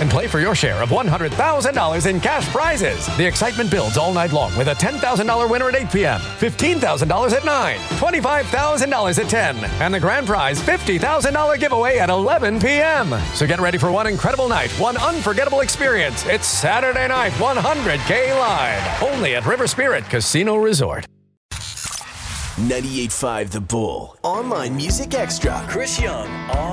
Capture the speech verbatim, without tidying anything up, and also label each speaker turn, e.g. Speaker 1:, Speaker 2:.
Speaker 1: and play for your share of one hundred thousand dollars in cash prizes. The excitement builds all night long with a ten thousand dollars winner at eight p.m., fifteen thousand dollars at nine, twenty-five thousand dollars at ten, and the grand prize fifty thousand dollars giveaway at eleven p.m. So get ready for one incredible night, one unforgettable experience. It's Saturday night one hundred K Live, only at River Spirit Casino Resort.
Speaker 2: ninety-eight point five The Bull. Online Music Extra.
Speaker 3: Chris Young on